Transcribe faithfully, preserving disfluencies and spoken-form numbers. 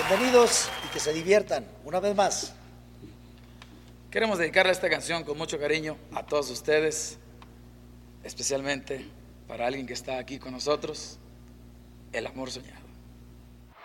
Bienvenidos y que se diviertan una vez más. Queremos dedicarle esta canción con mucho cariño a todos ustedes, especialmente para alguien que está aquí con nosotros, El amor soñado.